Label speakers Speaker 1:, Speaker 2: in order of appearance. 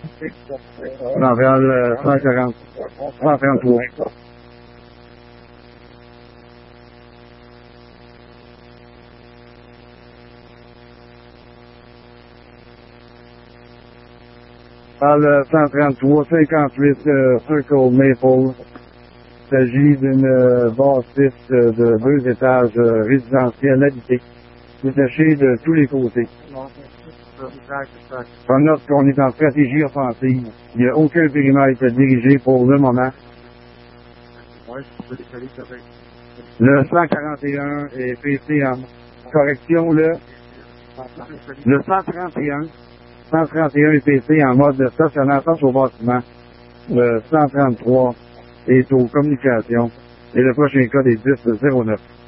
Speaker 1: Montréal 140, 133. Parle 133, 58, Circle Maple. Il s'agit d'une bâtisse de 2 étages résidentielle habitée, détachée de tous les côtés. On note qu'on est en stratégie offensive. Il n'y a aucun périmètre dirigé pour le moment. Le 141 est PC en correction. Le 131 est PC en mode stationnaire face au bâtiment. Le 133 est aux communications. Et le prochain code est 1009.